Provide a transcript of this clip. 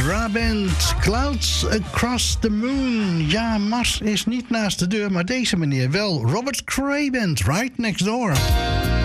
Brabant, Clouds Across the Moon. Ja, Mars is niet naast de deur, maar deze meneer wel. Robert Cray Band, Right Next Door.